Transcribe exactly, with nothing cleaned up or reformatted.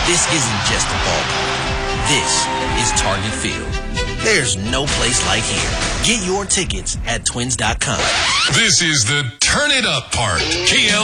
This isn't just a ballpark. This is Target Field. There's no place like here. Get your tickets at twins dot com. This is the Turn It Up part. K L